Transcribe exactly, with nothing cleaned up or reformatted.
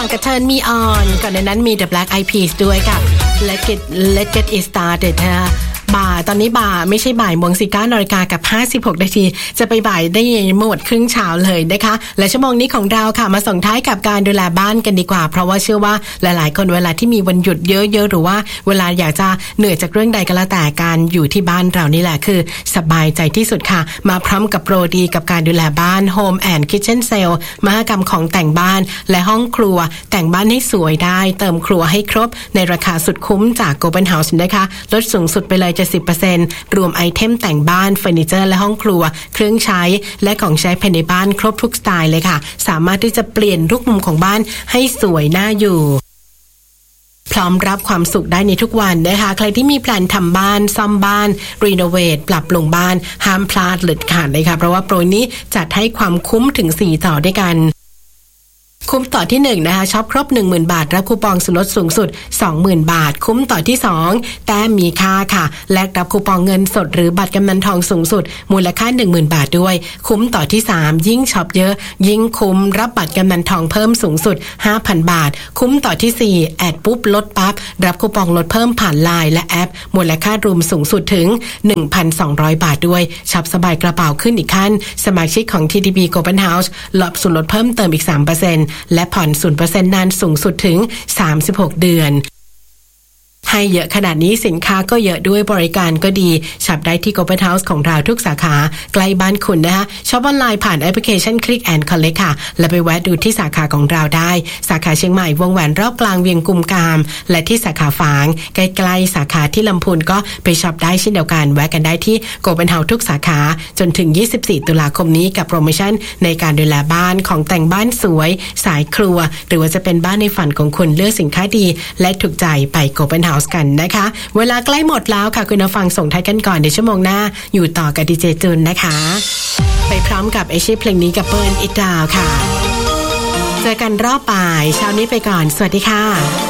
กับ Turn Me On ก่อนในนั้นมี The Black Eyed Peas ด้วยกับ Let's Get Let's Get It Started นะฮะบ่ายตอนนี้บ่ายไม่ใช่บ่ายโมงสิบเก้านาฬิกากับห้าสิบหกนาทีจะไปบ่ายได้หมดครึ่งเช้าเลยนะคะและชั่วโมงนี้ของเราค่ะมาส่งท้ายกับการดูแลบ้านกันดีกว่าเพราะว่าเชื่อว่าหลายๆคนเวลาที่มีวันหยุดเยอะๆหรือว่าเวลาอยากจะเหนื่อยจากเรื่องใดก็แล้วแต่การอยู่ที่บ้านเรานี่แหละคือสบายใจที่สุดค่ะมาพร้อมกับโปรดีกับการดูแลบ้าน Home and Kitchen Sale มหกรรมของแต่งบ้านและห้องครัวแต่งบ้านให้สวยได้เติมครัวให้ครบในราคาสุดคุ้มจาก Golden House นะคะลดสูงสุดไปเลย เจ็ดสิบเปอร์เซ็นต์ รวมไอเทมแต่งบ้านเฟอร์นิเจอร์และห้องครัวเครื่องใช้และของใช้ภายในบ้านครบทุกสไตล์เลยค่ะสามารถที่จะเปลี่ยนทุกมุมของบ้านให้สวยน่าอยู่พร้อมรับความสุขได้ในทุกวันนะคะใครที่มีแพลนทำบ้านซ่อมบ้านรีโนเวทปรับปรุงบ้านห้ามพลาดเด็ดขาดเลยค่ะเพราะว่าโปรนี้จัดให้ความคุ้มถึงสี่ต่อด้วยกันคุ้มต่อที่หนึ่งนะคะช็อปครบ หนึ่งหมื่น บาทรับคูปองส่วนลดสูงสุด สองหมื่น บาทคุ้มต่อที่สองแต้มมีค่าค่ะแลกรับคูปองเงินสดหรือบัตรกำนันทองสูงสุดมูลค่า หนึ่งหมื่น บาทด้วยคุ้มต่อที่สามยิ่งช็อปเยอะยิ่งคุ้มรับบัตรกำนันทองเพิ่มสูงสุด ห้าพัน บาทคุ้มต่อที่สี่แอดปุ๊บลดปั๊บรับคูปองลดเพิ่มผ่าน ไลน์ และแอปมูลค่ารวมสูงสุดถึง หนึ่งพันสองร้อย บาทด้วยช็อปสบายกระเป๋าขึ้นอีกขั้นสมาชิกของ ที ที บี Golden House รับส่วนลดเพิ่มเติมอีก สามเปอร์เซ็นต์ และผ่อน ศูนย์เปอร์เซ็นต์ นานสูงสุดถึงสามสิบหกเดือนให้เยอะขนาดนี้สินค้าก็เยอะด้วยบริการก็ดีช็อปได้ที่ Golden House ของเราทุกสาขาใกล้บ้านคุณนะคะช็อปออนไลน์ผ่านแอปพลิเคชัน Click and Collect ค่ะและไปแวะดูที่สาขาของเราได้สาขาเชียงใหม่วงแหวนรอบกลางเวียงกุมกามและที่สาขาฝางใกล้ๆสาขาที่ลำพูนก็ไปช็อปได้เช่นเดียวกันแวะกันได้ที่ Golden House ทุกสาขาจนถึงยี่สิบสี่ตุลาคมนี้กับโปรโมชั่นในการดูแลบ้านของแต่งบ้านสวยสายครัวหรือว่าจะเป็นบ้านในฝันของคุณเลือกสินค้าดีและถูกใจไป Golden House กันนะคะเวลาใกล้หมดแล้วค่ะคุณผู้ฟังส่งท้ายกันก่อนในชั่วโมงหน้าอยู่ต่อกับดีเจจูนนะคะไปพร้อมกับไอชิเพลงนี้กับเปิ้ลอิดดาวค่ะเจอกันรอบบ่ายเช้านี้ไปก่อนสวัสดีค่ะ